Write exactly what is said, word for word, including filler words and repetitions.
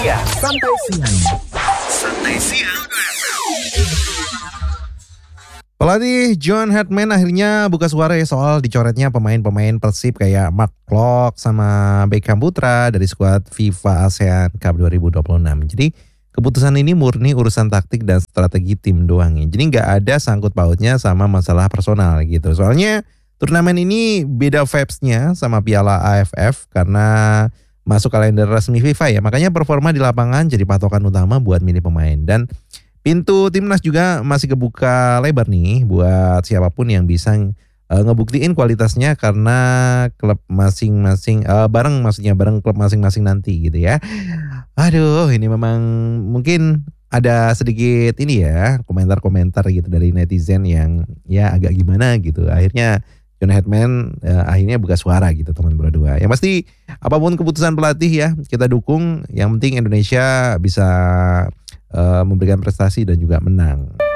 Ya, santai siang. Santai siang. Pelatih John Herdman akhirnya buka suara ya soal dicoretnya pemain-pemain Persib kayak Mark Klok sama Beckham Putra dari skuad FIFA ASEAN Cup dua ribu dua puluh enam. Jadi keputusan ini murni urusan taktik dan strategi tim doang ya. Jadi nggak ada sangkut pautnya sama masalah personal gitu. Soalnya turnamen ini beda vibes-nya sama Piala A F F karena masuk kalender resmi FIFA ya. Makanya performa di lapangan jadi patokan utama buat milih pemain. Dan pintu timnas juga masih kebuka lebar nih buat siapapun yang bisa uh, ngebuktiin kualitasnya karena klub masing-masing uh, bareng maksudnya bareng klub masing-masing nanti gitu ya. Aduh, ini memang mungkin ada sedikit ini ya komentar-komentar gitu dari netizen yang ya agak gimana gitu. Akhirnya John Herdman uh, akhirnya buka suara gitu teman berdua. Yang pasti apapun keputusan pelatih ya kita dukung. Yang penting Indonesia bisa uh, memberikan prestasi dan juga menang.